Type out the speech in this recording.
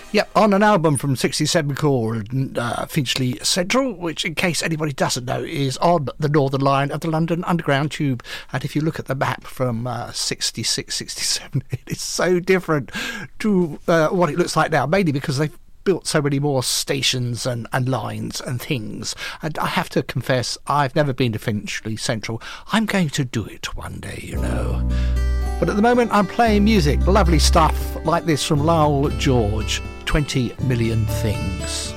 Yep, on an album from 67 called Finchley Central, which, in case anybody doesn't know, is on the Northern Line of the London Underground Tube. And if you look at the map from 66, 67, it is so different to what it looks like now, mainly because they've built so many more stations and lines and things. And I have to confess, I've never been to Finchley Central. I'm going to do it one day, you know. But at the moment, I'm playing music, lovely stuff like this from Lowell George, 20 Million Things.